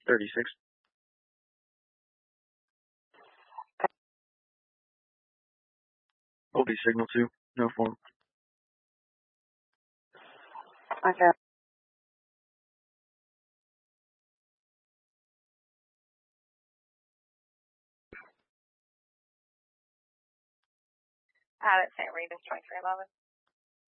36. OB signal 2, no form. Okay. At St. Regis 2311.